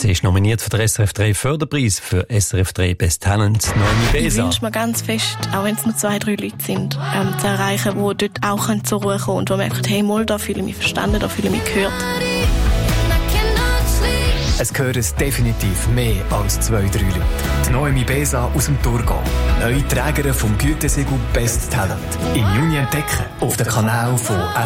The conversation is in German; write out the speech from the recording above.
Sie ist nominiert für den SRF 3 Förderpreis für SRF 3 Best Talent Noemi Besa. Ich wünsche mir ganz fest, auch wenn es nur 2-3 Leute sind, zu erreichen, die dort auch zur Ruhe kommen und die merken, hey, mal, da fühle ich mich verstanden, da fühle ich mich gehört. Es gehören definitiv mehr als 2-3 Leute. Die Noemi Besa aus dem Thurgau. Neue Trägerin vom Gütesiegel Best Talent. Im Juni entdecken auf dem Kanal von